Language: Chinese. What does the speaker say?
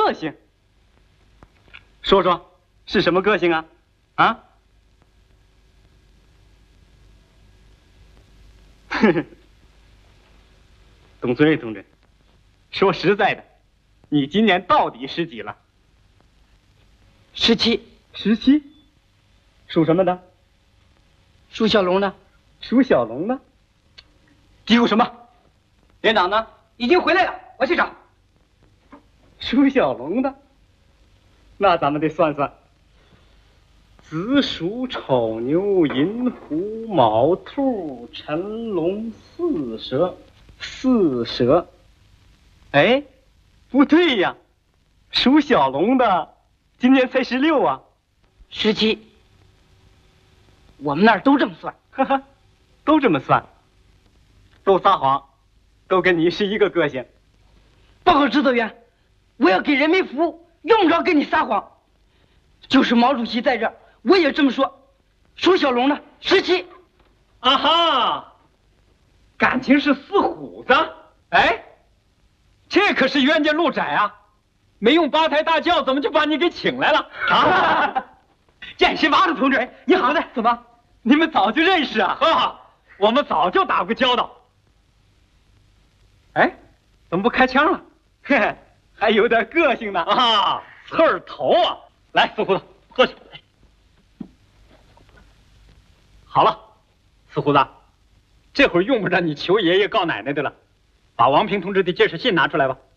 个性？说说是什么个性啊？啊？董存瑞同志，说实在的，你今年到底十几了 ？17。 17？属什么的？ 属小龙的。 属小龙的？嘀咕什么？连长呢？ 已经回来了，我去找。 属小龙的，那咱们得算算。子鼠、丑牛、寅虎、卯兔、辰龙、巳蛇，4蛇。哎，不对呀，属小龙的今年才16啊。 17。我们那儿都这么算。 哈哈，都这么算，都撒谎，都跟你是一个个性。 报告指导员，我要给人民服务，用不着跟你撒谎。就是毛主席在这儿，我也这么说。属小龙的17。 啊哈，感情是4虎子。哎，这可是冤家路窄啊，没用8抬大轿，怎么就把你给请来了啊？见习马主同志，你好的，怎么？你们早就认识啊？啊，我们早就打过交道。哎，怎么不开枪了？嘿嘿，还有点个性呢啊！刺儿头啊！来，四胡子，喝去。好了，四胡子，这会儿用不着你求爷爷告奶奶的了，把王平同志的介绍信拿出来吧。